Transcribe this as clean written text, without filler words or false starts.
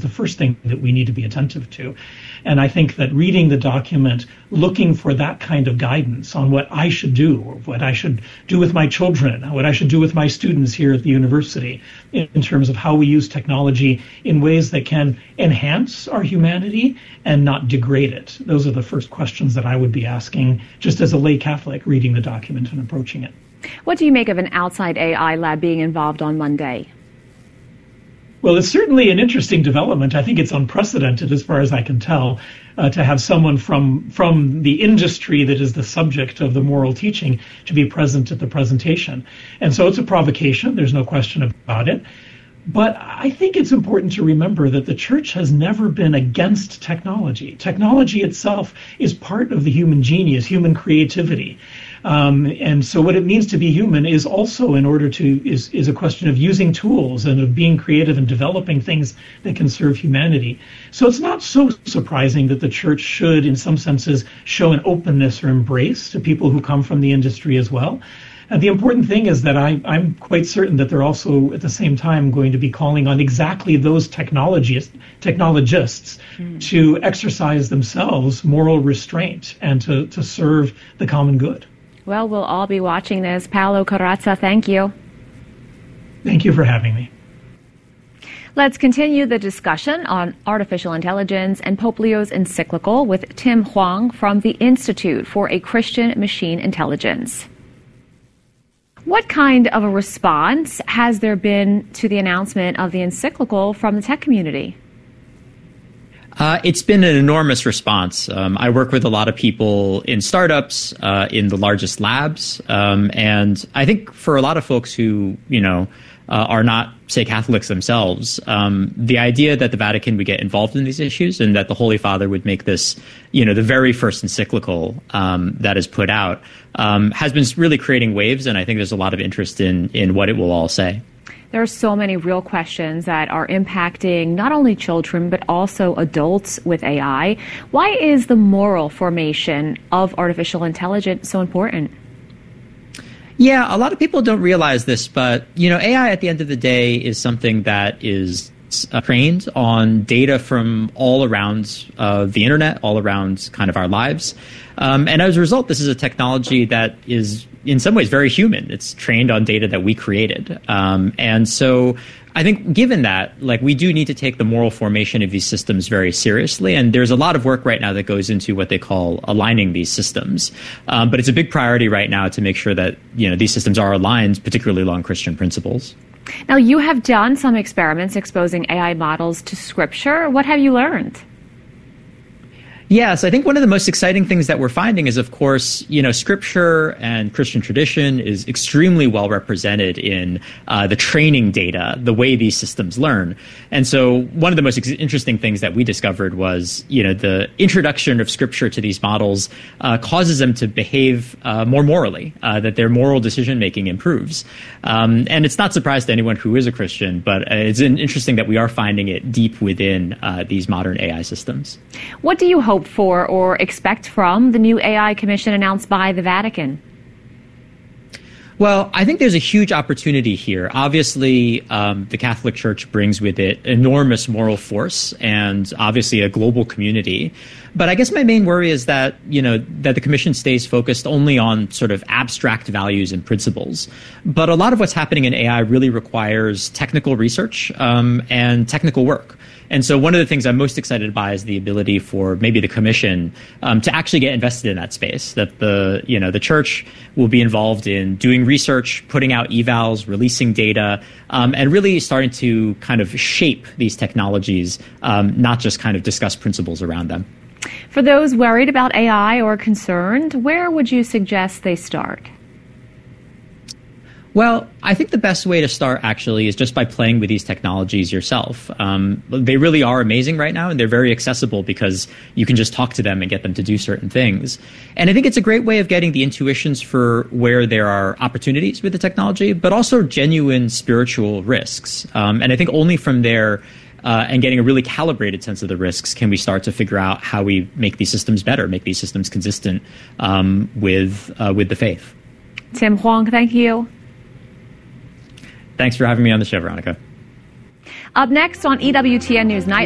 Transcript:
the first thing that we need to be attentive to. And I think that reading the document, looking for that kind of guidance on what I should do, or what I should do with my children, what I should do with my students here at the university, in terms of how we use technology in ways that can enhance our humanity and not degrade it. Those are the first questions that I would be asking just as a lay Catholic reading the document and approaching it. What do you make of an outside AI lab being involved on Monday? Well, it's certainly an interesting development. I think it's unprecedented, as far as I can tell, to have someone from the industry that is the subject of the moral teaching to be present at the presentation. And so it's a provocation. There's no question about it. But I think it's important to remember that the church has never been against technology. Technology itself is part of the human genius, human creativity. And so what it means to be human is also is a question of using tools and of being creative and developing things that can serve humanity. So it's not so surprising that the church should, in some senses, show an openness or embrace to people who come from the industry as well. And the important thing is that I'm quite certain that they're also at the same time going to be calling on exactly those technologists to exercise themselves moral restraint and to serve the common good. Well, we'll all be watching this. Paolo Corazza, thank you. Thank you for having me. Let's continue the discussion on artificial intelligence and Pope Leo's encyclical with Tim Hwang from the Institute for a Christian Machine Intelligence. What kind of a response has there been to the announcement of the encyclical from the tech community? It's been an enormous response. I work with a lot of people in startups, in the largest labs, and I think for a lot of folks who, are not, say, Catholics themselves, the idea that the Vatican would get involved in these issues and that the Holy Father would make this, the very first encyclical that is put out has been really creating waves, and I think there's a lot of interest in what it will all say. There are so many real questions that are impacting not only children, but also adults with AI. Why is the moral formation of artificial intelligence so important? Yeah, a lot of people don't realize this, but, AI at the end of the day is something that is trained on data from all around the internet, all around kind of our lives. And as a result, this is a technology that is in some ways very human. It's trained on data that we created. And so I think given that, we do need to take the moral formation of these systems very seriously. And there's a lot of work right now that goes into what they call aligning these systems. But it's a big priority right now to make sure that, these systems are aligned, particularly along Christian principles. Now, you have done some experiments exposing AI models to Scripture. What have you learned? Yes, I think one of the most exciting things that we're finding is, of course, Scripture and Christian tradition is extremely well represented in the training data, the way these systems learn. And so one of the most interesting things that we discovered was, the introduction of Scripture to these models causes them to behave more morally, that their moral decision-making improves. And it's not surprising to anyone who is a Christian, but it's interesting that we are finding it deep within these modern AI systems. What do you hope for or expect from the new AI commission announced by the Vatican? Well, I think there's a huge opportunity here. Obviously, the Catholic Church brings with it enormous moral force and obviously a global community. But I guess my main worry is that, that the Commission stays focused only on sort of abstract values and principles. But a lot of what's happening in AI really requires technical research and technical work. And so one of the things I'm most excited by is the ability for maybe the Commission to actually get invested in that space, that the Church will be involved in doing research, putting out evals, releasing data, and really starting to kind of shape these technologies, not just kind of discuss principles around them. For those worried about AI or concerned, where would you suggest they start? Well, I think the best way to start actually is just by playing with these technologies yourself. They really are amazing right now, and they're very accessible because you can just talk to them and get them to do certain things. And I think it's a great way of getting the intuitions for where there are opportunities with the technology, but also genuine spiritual risks. And I think only from there and getting a really calibrated sense of the risks can we start to figure out how we make these systems better, make these systems consistent with the faith. Tim Hwang, thank you. Thanks for having me on the show, Veronica. Up next on EWTN News Night.